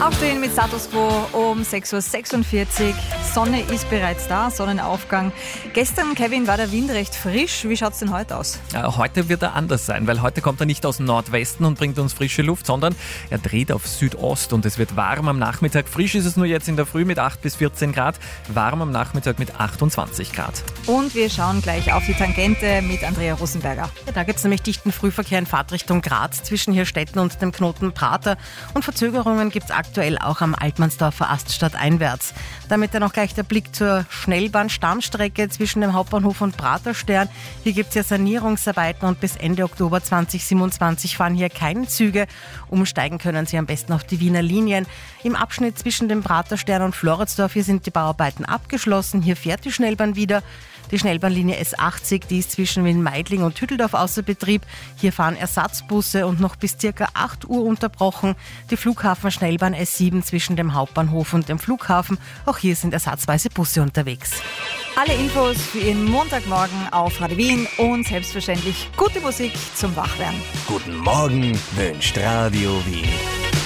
Aufstehen mit Status Quo um 6.46 Uhr. Sonne ist bereits da, Sonnenaufgang. Gestern, Kevin, war der Wind recht frisch. Wie schaut es denn heute aus? Ja, heute wird er anders sein, weil heute kommt er nicht aus dem Nordwesten und bringt uns frische Luft, sondern er dreht auf Südost und es wird warm am Nachmittag. Frisch ist es nur jetzt in der Früh mit 8 bis 14 Grad, warm am Nachmittag mit 28 Grad. Und wir schauen gleich auf die Tangente mit Andrea Rosenberger. Ja, da gibt es nämlich dichten Frühverkehr in Fahrtrichtung Graz zwischen Hirstetten und dem Knoten Prater. Und Verzögerungen gibt es aktuell auch am Altmannsdorfer Aststadt einwärts. Damit dann auch gleich der Blick zur Schnellbahn-Stammstrecke zwischen dem Hauptbahnhof und Praterstern. Hier gibt es ja Sanierungsarbeiten und bis Ende Oktober 2027 fahren hier keine Züge. Umsteigen können Sie am besten auf die Wiener Linien. Im Abschnitt zwischen dem Praterstern und Floridsdorf hier sind die Bauarbeiten abgeschlossen. Hier fährt die Schnellbahn wieder. Die Schnellbahnlinie S80, die ist zwischen Wien-Meidling und Hütteldorf außer Betrieb. Hier fahren Ersatzbusse und noch bis ca. 8 Uhr unterbrochen. Die Flughafen-Schnellbahn S7 zwischen dem Hauptbahnhof und dem Flughafen. Auch hier sind ersatzweise Busse unterwegs. Alle Infos für Ihren Montagmorgen auf Radio Wien und selbstverständlich gute Musik zum Wachwerden. Guten Morgen wünscht Radio Wien.